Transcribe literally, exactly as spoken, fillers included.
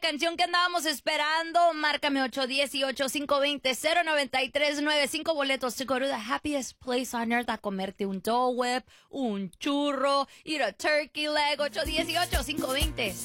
canción que andábamos esperando. Márcame ocho uno ocho, cinco dos cero, cero nueve tres nueve cinco boletos to go to the happiest place on earth a comerte un Dole Whip, un churro, ir a turkey leg. ocho uno ocho, cinco dos cero